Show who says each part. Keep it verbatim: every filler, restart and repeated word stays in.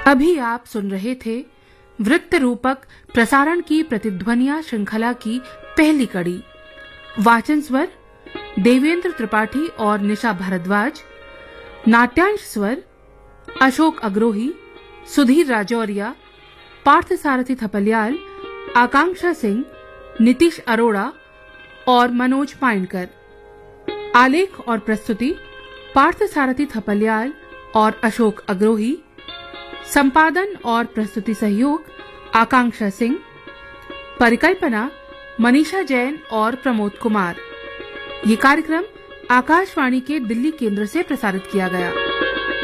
Speaker 1: अभी आप सुन रहे थे वृत्त रूपक प्रसारण की प्रतिध्वनिया श्रृंखला की पहली कड़ी। वाचन स्वर देवेंद्र त्रिपाठी और निशा भारद्वाज। नाट्यांश स्वर अशोक अग्रोही, सुधीर राजौरिया, पार्थसारथी थपलियाल, आकांक्षा सिंह, नीतीश अरोड़ा और मनोज पाइनकर। आलेख और प्रस्तुति पार्थसारथी थपलियाल और अशोक अग्रोही। संपादन और प्रस्तुति सहयोग आकांक्षा सिंह। परिकल्पना मनीषा जैन और प्रमोद कुमार। ये कार्यक्रम आकाशवाणी के दिल्ली केंद्र से प्रसारित किया गया।